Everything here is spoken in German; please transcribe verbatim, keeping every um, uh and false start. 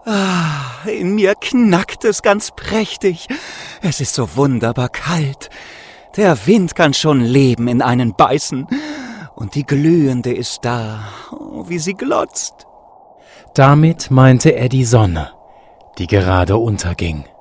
Ah, in mir knackt es ganz prächtig. Es ist so wunderbar kalt. Der Wind kann schon Leben in einen beißen. Und die Glühende ist da, oh, wie sie glotzt. Damit meinte er die Sonne, die gerade unterging.